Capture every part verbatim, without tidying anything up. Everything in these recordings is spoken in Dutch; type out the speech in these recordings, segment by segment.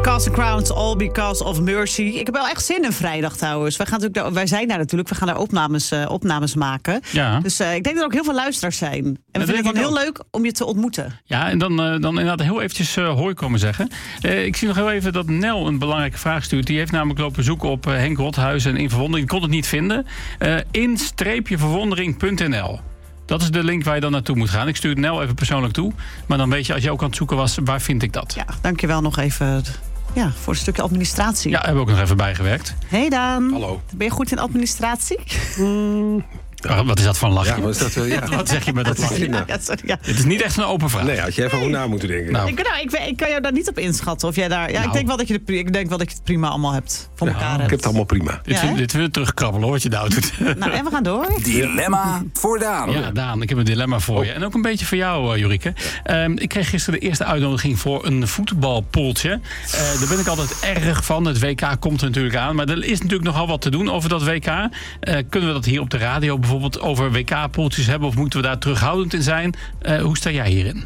Casting Crowns, All Because of Mercy. Ik heb wel echt zin in vrijdag trouwens. Wij, gaan natuurlijk, wij zijn daar natuurlijk, we gaan daar opnames, uh, opnames maken. Ja. Dus uh, ik denk dat er ook heel veel luisteraars zijn. En we dat vinden het dan heel ook. leuk om je te ontmoeten. Ja, en dan, uh, dan inderdaad heel eventjes uh, hoi komen zeggen. Uh, ik zie nog heel even dat Nel een belangrijke vraag stuurt. Die heeft namelijk lopen zoeken op uh, Henk Rothuis en In Verwondering. Ik kon het niet vinden. Uh, in verwondering punt n l. Dat is de link waar je dan naartoe moet gaan. Ik stuur het Nel even persoonlijk toe. Maar dan weet je, als je ook aan het zoeken was, waar vind ik dat? Ja, dankjewel nog even ja, voor een stukje administratie. Ja, hebben we ook nog even bijgewerkt. Hey Daan. Hallo. Ben je goed in administratie? Mm. Oh, wat is dat voor een lachje? Ja, wat, is dat, uh, ja. Wat zeg je met dat lachje? Ja, ja, sorry, ja. Dit is niet echt een open vraag. Nee, had je even over na moeten denken. Nou. Ik, nou, ik, ik kan jou daar niet op inschatten. Of jij daar, ja, Nou. ik, denk wel dat je de, ik denk wel dat je het prima allemaal hebt. Voor Ja, elkaar Ik hebt. heb het allemaal prima. Dit, Ja, vind, hè? dit wil je terugkrabbelen, hoor, wat je nou doet. Nou, en we gaan door. Dilemma voor Daan. Ja, Daan, ik heb een dilemma voor je. En ook een beetje voor jou, uh, Jorike. Um, ik kreeg gisteren de eerste uitnodiging voor een voetbalpoeltje. Uh, daar ben ik altijd erg van. Het W K komt er natuurlijk aan. Maar er is natuurlijk nogal wat te doen over dat W K. Uh, kunnen we dat hier op de radio bijvoorbeeld over W K-poeltjes hebben? Of moeten we daar terughoudend in zijn? Uh, hoe sta jij hierin?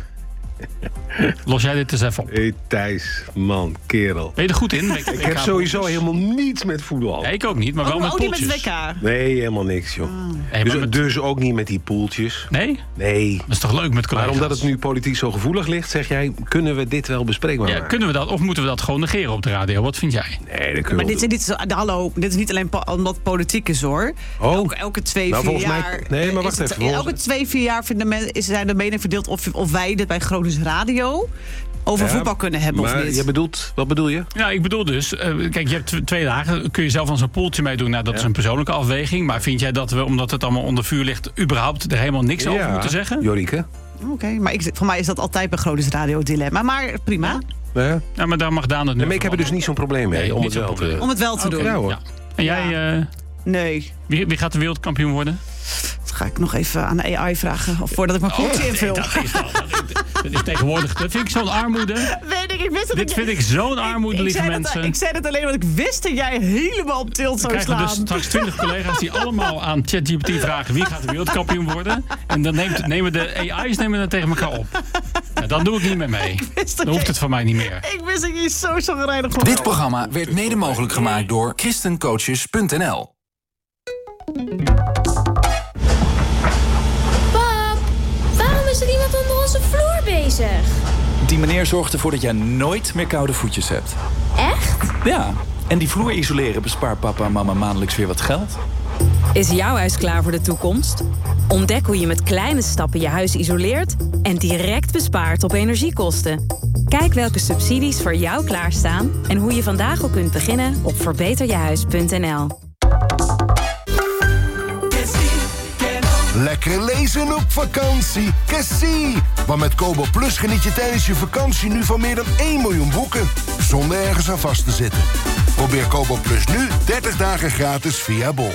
Los jij dit eens even op. Hé, Thijs, man, kerel. Ben je er goed in? W K Ik heb sowieso helemaal niets met voetbal. Ja, ik ook niet, maar wel Ook, met ook niet poeltjes. met het W K. Nee, helemaal niks, joh. Hey, Dus, maar met- dus ook niet met die poeltjes. Nee? Nee. Dat is toch leuk met collega's? Maar omdat het nu politiek zo gevoelig ligt, zeg jij, kunnen we dit wel bespreekbaar Ja, maken? kunnen we dat? Of moeten we dat gewoon negeren op de radio? Wat vind jij? Nee, dat kunnen Maar we dit is, niet, zo- hallo, dit is niet alleen po- omdat het politiek is, hoor. Oh. Elke, elke twee, Nou, vier volgens mij- jaar... nee, maar is wacht het- even, volgens- Elke twee, vier jaar vinden men, is, zijn de meningen verdeeld... Of, of wij dit bij Groningen Radio over Ja, voetbal kunnen hebben maar of niet. je bedoelt, wat bedoel je? Ja, ik bedoel dus, uh, kijk, je hebt tw- twee dagen, kun je zelf aan zo'n poeltje meedoen. Nou, dat is een persoonlijke afweging. Maar vind jij dat we, omdat het allemaal onder vuur ligt, überhaupt er helemaal niks over moeten zeggen? Jorike? Oké, maar ik, voor mij is dat altijd bij Groningen Radio het dilemma. Maar prima, Ja. Ja, maar daar mag Daan het nu Nee, maar ik heb er dus niet zo'n probleem mee Nee, om niet het zo'n wel probleem. te... om het wel te Oké. doen. Ja, hoor. Ja. En jij, uh, Nee, wie, wie gaat de wereldkampioen worden? dat ga ik nog even aan de A I vragen. Of voordat ik mijn poeltje nee, invul. dat is wel. Dat, dat is tegenwoordig. Dat vind ik zo'n armoede. Weet ik, ik wist dat Dit ik, vind ik zo'n armoede, ik, lieve zei mensen. Dat, ik zei het alleen omdat ik wist dat jij helemaal op tilt zou krijgen we slaan. dus straks twintig collega's die allemaal aan ChatGPT vragen wie gaat de wereldkampioen worden. En dan neemt, nemen de A I's nemen dat tegen elkaar op. Nou, dan doe ik niet meer mee. wist dat Dan hoeft jij- het van mij niet meer. Ik wist dat je zo chagrijnig was. Dit programma werd mede mogelijk gemaakt door christencoaches punt n l. Pap, waarom is er iemand onder onze vloer bezig? Die meneer zorgt ervoor dat jij nooit meer koude voetjes hebt. Echt? Ja, en die vloer isoleren bespaart papa en mama maandelijks weer wat geld. Is jouw huis klaar voor de toekomst? Ontdek hoe je met kleine stappen je huis isoleert en direct bespaart op energiekosten. Kijk welke subsidies voor jou klaarstaan en hoe je vandaag al kunt beginnen op verbeter je huis punt n l. Lekker lezen op vakantie. Cassie! Want met Kobo Plus geniet je tijdens je vakantie nu van meer dan één miljoen boeken. Zonder ergens aan vast te zitten. Probeer Kobo Plus nu dertig dagen gratis via Bol.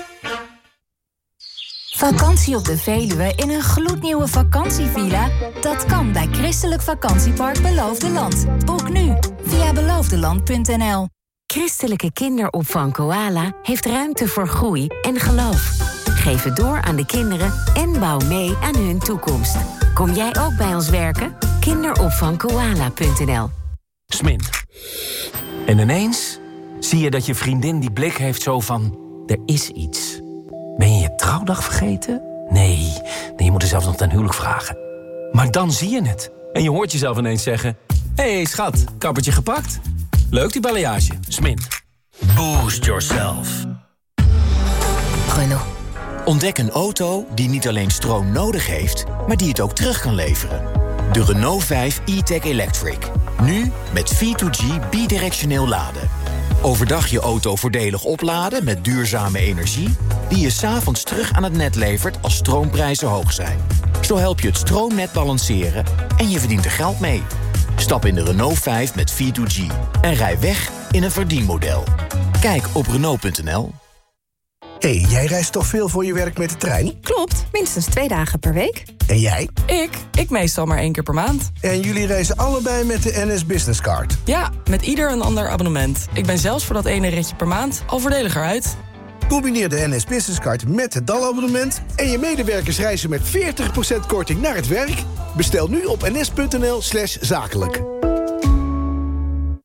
Vakantie op de Veluwe in een gloednieuwe vakantievilla? Dat kan bij Christelijk Vakantiepark Beloofde Land. Boek nu via beloofdeland punt n l. Christelijke kinderopvang Koala heeft ruimte voor groei en geloof. Geef het door aan de kinderen en bouw mee aan hun toekomst. Kom jij ook bij ons werken? kinderopvang koala punt n l. Smin. En ineens zie je dat je vriendin die blik heeft zo van... er is iets. Ben je je trouwdag vergeten? Nee, nee, je moet er zelfs nog ten huwelijk vragen. Maar dan zie je het. En je hoort jezelf ineens zeggen... hé hey, schat, kappertje gepakt? Leuk die balayage. Smin. Boost yourself. Renault. Ontdek een auto die niet alleen stroom nodig heeft, maar die het ook terug kan leveren. De Renault vijf e-tech Electric. Nu met V twee G bidirectioneel laden. Overdag je auto voordelig opladen met duurzame energie... die je 's avonds terug aan het net levert als stroomprijzen hoog zijn. Zo help je het stroomnet balanceren en je verdient er geld mee. Stap in de Renault vijf met V twee G en rij weg in een verdienmodel. Kijk op Renault punt n l. Hé, hey, jij reist toch veel voor je werk met de trein? Klopt, minstens twee dagen per week. En jij? Ik? Ik meestal maar één keer per maand. En jullie reizen allebei met de N S Business Card? Ja, met ieder een ander abonnement. Ik ben zelfs voor dat ene ritje per maand al voordeliger uit. Combineer de N S Business Card met het D A L-abonnement... en je medewerkers reizen met veertig procent korting naar het werk. Bestel nu op ns punt n l slash zakelijk.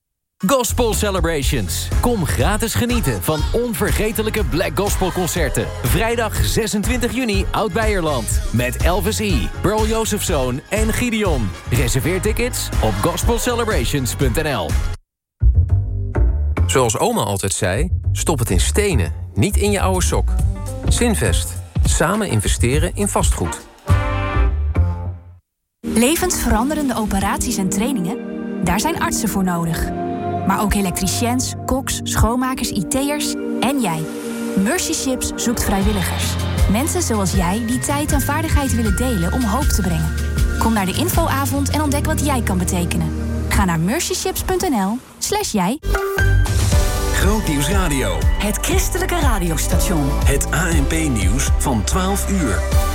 Gospel Celebrations. Kom gratis genieten van onvergetelijke Black Gospel concerten. Vrijdag zesentwintig juni, Oud-Beierland. Met Elvis E., Pearl Josephzoon en Gideon. Reserveer tickets op gospel celebrations punt n l. Zoals oma altijd zei, stop het in stenen, niet in je oude sok. Zinvest. Samen investeren in vastgoed. Levensveranderende operaties en trainingen? Daar zijn artsen voor nodig. Maar ook elektriciëns, koks, schoonmakers, I T'ers en jij. Mercy Ships zoekt vrijwilligers. Mensen zoals jij die tijd en vaardigheid willen delen om hoop te brengen. Kom naar de infoavond en ontdek wat jij kan betekenen. Ga naar mercy ships punt n l slash jij. Grootnieuws Radio. Het christelijke radiostation. Het A N P-nieuws van twaalf uur.